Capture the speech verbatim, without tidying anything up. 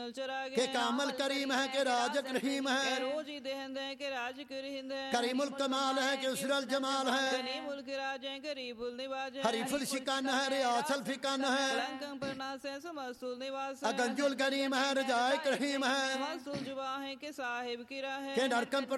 कमल चरागे के कामल करीम है के राजक रहीम है रोज ही देहंद है के राज करिंद है करीमुल कमाल है के उसरल जमाल है कनी मुल्क राज है गरीबुल निवाज है हरीफुल शिकान है रियासल फिकान है लंकं परनास है समस्तुल निवास अगंजुल करीम है रजाए रहीम है समस्तुल जुबा है के साहिब किरा है के नरकम